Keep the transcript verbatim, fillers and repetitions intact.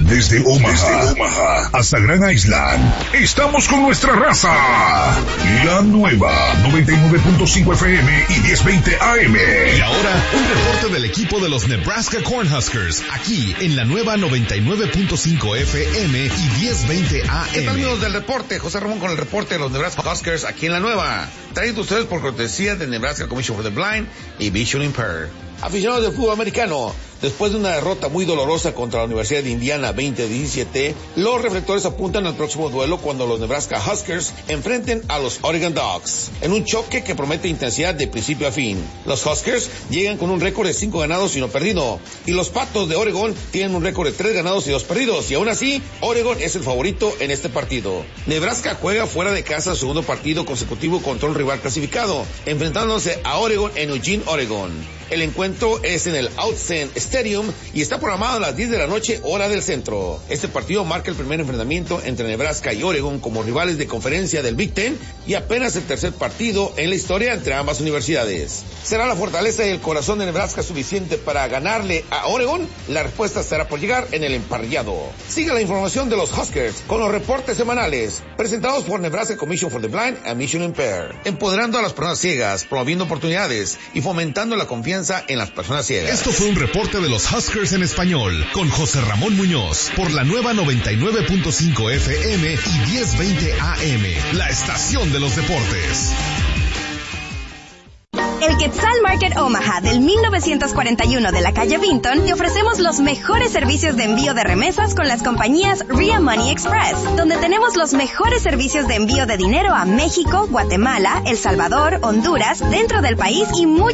desde Omaha, desde Omaha hasta Grand Island. Estamos con nuestra raza. La nueva noventa y nueve punto cinco F M y diez veinte A M. Y ahora, un reporte del equipo de los Nebraska Cornhuskers, aquí en la nueva noventa y nueve punto cinco F M y diez veinte A M. ¿Qué tal, amigos del reporte? José Ramón con el reporte de los Nebraska Huskers aquí en la nueva. Traído ustedes por cortesía de Nebraska Commission for the Blind y Vision Impaired. Aficionados del fútbol americano, después de una derrota muy dolorosa contra la Universidad de Indiana veinte diecisiete, los reflectores apuntan al próximo duelo cuando los Nebraska Huskers enfrenten a los Oregon Ducks, en un choque que promete intensidad de principio a fin. Los Huskers llegan con un récord de cinco ganados y no perdido, y los Patos de Oregon tienen un récord de tres ganados y dos perdidos, y aún así, Oregon es el favorito en este partido. Nebraska juega fuera de casa su segundo partido consecutivo contra un rival clasificado, enfrentándose a Oregon en Eugene, Oregon. El encuentro es en el Autzen Stadium y está programado a las diez de la noche, hora del centro. Este partido marca el primer enfrentamiento entre Nebraska y Oregon como rivales de conferencia del Big Ten y apenas el tercer partido en la historia entre ambas universidades. ¿Será la fortaleza y el corazón de Nebraska suficiente para ganarle a Oregon? La respuesta estará por llegar en el emparrillado. Siga la información de los Huskers con los reportes semanales presentados por Nebraska Commission for the Blind and Vision Impaired, empoderando a las personas ciegas, promoviendo oportunidades y fomentando la confianza en las personas ciegas. Esto fue un reporte de los Huskers en español con José Ramón Muñoz por la nueva noventa y nueve punto cinco F M y diez veinte A M, la estación de los deportes. El Quetzal Market Omaha del mil novecientos cuarenta y uno de la calle Vinton te ofrecemos los mejores servicios de envío de remesas con las compañías Ria Money Express, donde tenemos los mejores servicios de envío de dinero a México, Guatemala, El Salvador, Honduras, dentro del país y mucho